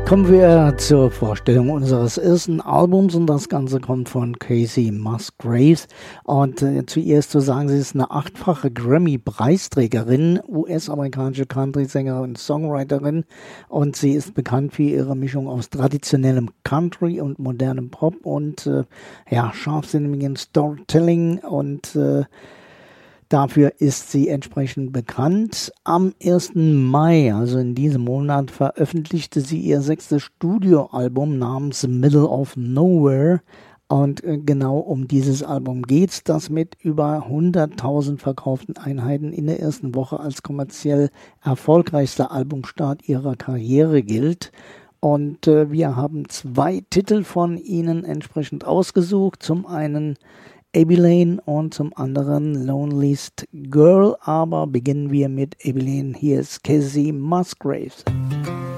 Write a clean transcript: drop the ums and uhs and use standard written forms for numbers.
Kommen wir zur Vorstellung unseres ersten Albums und das Ganze kommt von Kacey Musgraves und zu ihr ist zu sagen, sie ist eine 8-fache Grammy-Preisträgerin, US-amerikanische Country-Sängerin, Songwriterin und sie ist bekannt für ihre Mischung aus traditionellem Country und modernem Pop und scharfsinnigen Storytelling und dafür ist sie entsprechend bekannt. Am 1. Mai, also in diesem Monat, veröffentlichte sie ihr 6. Studioalbum namens Middle of Nowhere. Und genau um dieses Album geht's, das mit über 100.000 verkauften Einheiten in der ersten Woche als kommerziell erfolgreichster Albumstart ihrer Karriere gilt. Und wir haben 2 Titel von ihnen entsprechend ausgesucht. Zum einen Abilene und zum anderen Loneliest Girl, aber beginnen wir mit Abilene. Hier ist Kacey Musgraves.